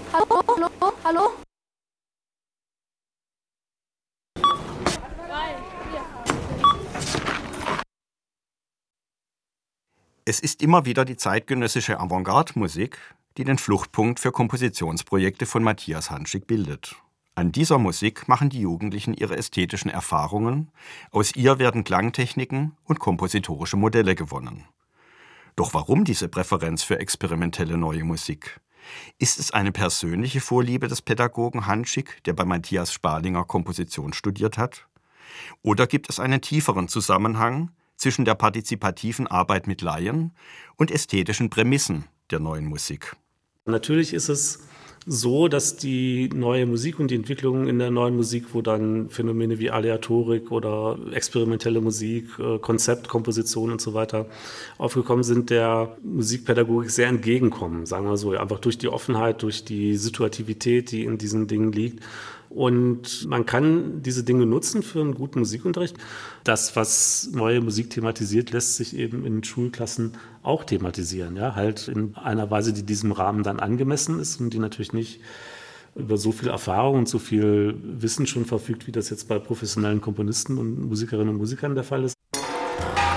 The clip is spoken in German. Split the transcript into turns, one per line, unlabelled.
Hallo, hallo, hallo.
Es ist immer wieder die zeitgenössische Avantgarde-Musik, die den Fluchtpunkt für Kompositionsprojekte von Matthias Hanschig bildet. An dieser Musik machen die Jugendlichen ihre ästhetischen Erfahrungen, aus ihr werden Klangtechniken und kompositorische Modelle gewonnen. Doch warum diese Präferenz für experimentelle neue Musik? Ist es eine persönliche Vorliebe des Pädagogen Hanschig, der bei Matthias Sparlinger Komposition studiert hat? Oder gibt es einen tieferen Zusammenhang zwischen der partizipativen Arbeit mit Laien und ästhetischen Prämissen der neuen Musik?
Natürlich ist es so, dass die neue Musik und die Entwicklung in der neuen Musik, wo dann Phänomene wie Aleatorik oder experimentelle Musik, Konzeptkomposition und so weiter aufgekommen sind, der Musikpädagogik sehr entgegenkommen, sagen wir so, einfach durch die Offenheit, durch die Situativität, die in diesen Dingen liegt. Und man kann diese Dinge nutzen für einen guten Musikunterricht. Das, was neue Musik thematisiert, lässt sich eben in Schulklassen auch thematisieren. Ja, halt in einer Weise, die diesem Rahmen dann angemessen ist und die natürlich nicht über so viel Erfahrung und so viel Wissen schon verfügt, wie das jetzt bei professionellen Komponisten und Musikerinnen und Musikern der Fall ist.